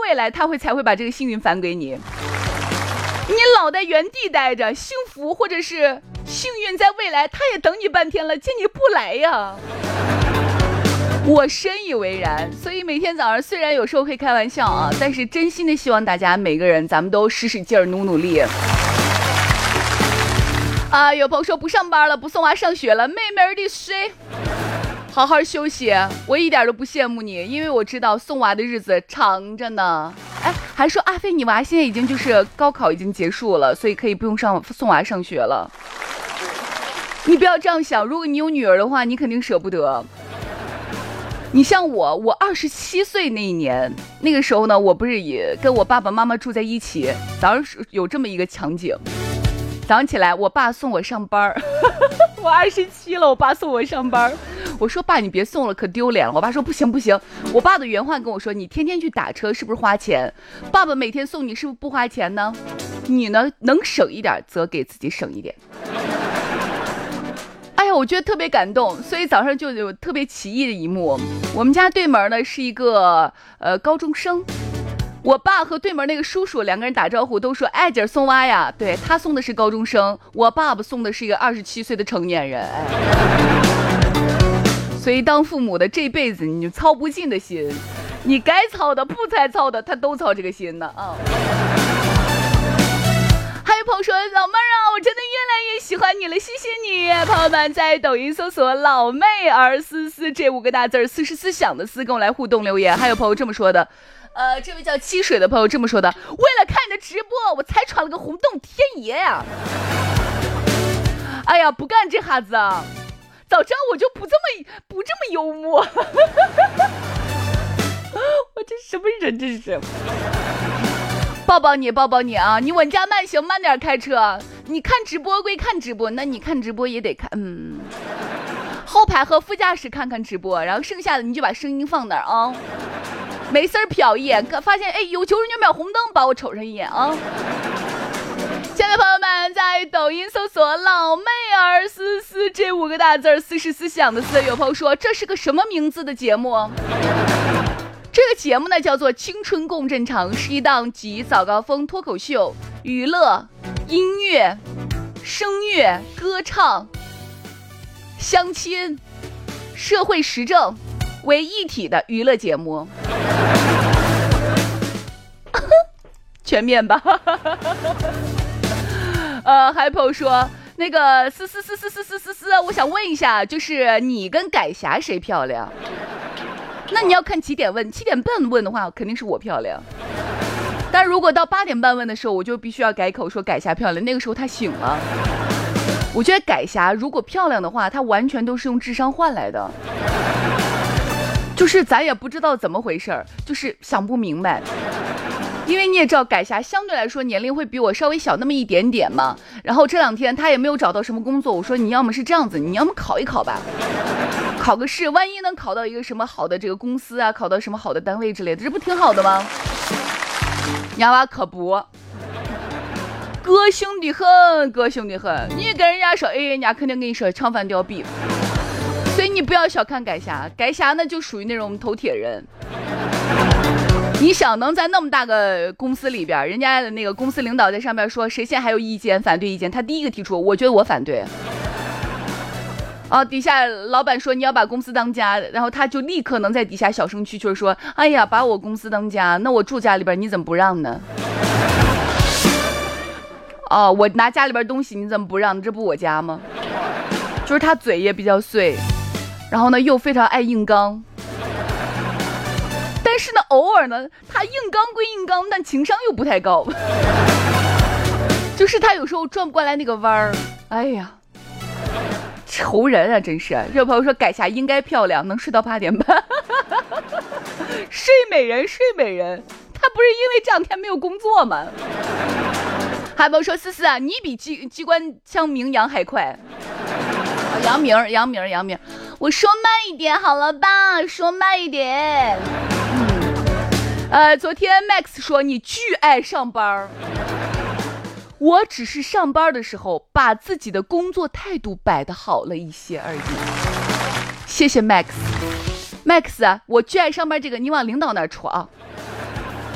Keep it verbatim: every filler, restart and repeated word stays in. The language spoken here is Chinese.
未来他会才会把这个幸运返给你。你老在原地待着，幸福或者是幸运在未来他也等你半天了，见你不来呀。我深以为然，所以每天早上虽然有时候会开玩笑啊，但是真心的希望大家每个人咱们都使使劲儿，努努力啊。有朋友说不上班了，不送娃上学了，妹妹儿的睡，好好休息。我一点都不羡慕你，因为我知道送娃的日子长着呢。哎，还说阿飞你娃现在已经就是高考已经结束了，所以可以不用上送娃上学了。你不要这样想，如果你有女儿的话，你肯定舍不得。你像我，我二十七岁那一年，那个时候呢，我不是也跟我爸爸妈妈住在一起。早上有这么一个场景，早上起来，我爸送我上班我二十七了，我爸送我上班我说爸，你别送了，可丢脸了。我爸说不行不行。我爸的原话跟我说，你天天去打车是不是花钱？爸爸每天送你是不是不花钱呢？你呢，能省一点则给自己省一点。哎呀，我觉得特别感动，所以早上就有特别奇异的一幕。我们家对门呢是一个呃高中生，我爸和对门那个叔叔两个人打招呼都说，哎，姐儿送娃呀。对，他送的是高中生，我爸爸送的是一个二十七岁的成年人。哎，所以当父母的这辈子你就操不尽的心，你该操的不该操的他都操这个心呢啊。还有朋友说，老妹儿啊，我真的越来越喜欢你了，谢谢你。朋友们在抖音搜索老妹儿思思这五个大字，思是思想的思，跟我来互动留言。还有朋友这么说的，呃，这位叫七水的朋友这么说的，为了看你的直播，我才闯了个红洞，天爷呀！哎呀，不干这哈子啊，早知道我就不这么不这么幽默。我这什么人，这是。抱抱你，抱抱你啊！你稳驾慢行，慢点开车。你看直播归看直播，那你看直播也得看，嗯，后排和副驾驶看看直播，然后剩下的你就把声音放那儿啊。没事儿瞟一眼，发现哎有九十九秒红灯，把我瞅上一眼啊。亲爱的朋友们，在抖音搜索老妹儿思思这五个大字，思是思想的思。有朋友说这是个什么名字的节目？这个节目呢叫做青春共振场，是一档集早高峰、脱口秀、娱乐、音乐、声乐、歌唱、相亲、社会时政为一体的娱乐节目。全面吧。呃，还有朋友说那个思思思思思思思思，我想问一下，就是你跟改霞谁漂亮？那你要看几点问，七点半问的话肯定是我漂亮，但如果到八点半问的时候，我就必须要改口说改霞漂亮，那个时候她醒了。我觉得改霞如果漂亮的话，她完全都是用智商换来的，就是咱也不知道怎么回事，就是想不明白。因为你也知道改霞相对来说年龄会比我稍微小那么一点点嘛，然后这两天她也没有找到什么工作，我说你要么是这样子，你要么考一考吧，考个试，万一能考到一个什么好的这个公司啊，考到什么好的单位之类的，这不挺好的吗？娘娃可不，个性的很，个性的很，你跟人家说，哎，人家肯定跟你说唱反调比，所以你不要小看改霞，改霞呢就属于那种头铁人。你想能在那么大个公司里边，人家的那个公司领导在上面说谁现在还有意见反对意见，他第一个提出，我觉得我反对啊，底下老板说你要把公司当家，然后他就立刻能在底下小声蛐蛐说，哎呀，把我公司当家，那我住家里边你怎么不让呢？哦，我拿家里边东西你怎么不让？这不我家吗？就是他嘴也比较碎，然后呢又非常爱硬刚，但是呢偶尔呢他硬刚归硬刚，但情商又不太高，就是他有时候转不过来那个弯儿，哎呀愁人啊，真是。有朋友说改霞应该漂亮，能睡到八点半。睡美人，睡美人，她不是因为这两天没有工作吗？还有朋友说思思啊，你比机机关枪鸣杨还快。啊、杨明，杨明，杨明，我说慢一点好了吧，说慢一点。嗯，呃，昨天 Max 说你巨爱上班。我只是上班的时候把自己的工作态度摆得好了一些而已。谢谢 Max。 Max 啊，我巨爱上班这个你往领导那儿戳啊。